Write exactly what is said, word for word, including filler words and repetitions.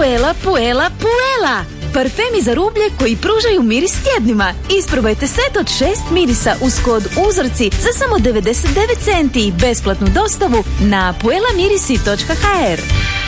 Puela, Puela, Puela! Parfemi za rublje koji pružaju miris tjednima. Isprobajte set od šest mirisa uz kod uzorci za samo devedeset devet centi i besplatnu dostavu na puela mirisi točka ha er.